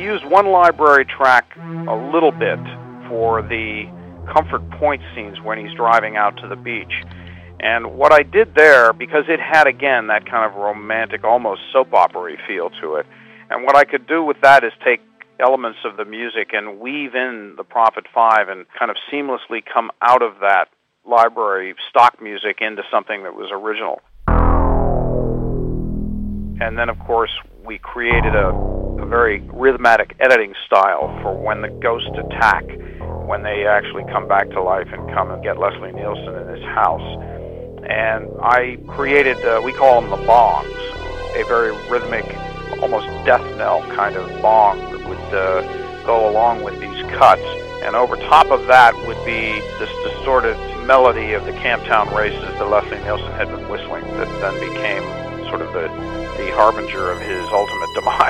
used one library track a little bit for the Comfort Point scenes when he's driving out to the beach. And what I did there, because it had, again, that kind of romantic, almost soap opera-y feel to it, and what I could do with that is take elements of the music and weave in the Prophet 5 and kind of seamlessly come out of that library stock music into something that was original. And then, of course, we created a very rhythmatic editing style for when the ghosts attack, when they actually come back to life and come and get Leslie Nielsen in his house. And I created, we call them the bongs, a very rhythmic, almost death knell kind of bong that would go along with these cuts. And over top of that would be this distorted melody of the Camptown Races that Leslie Nielsen had been whistling that then became sort of the harbinger of his ultimate demise.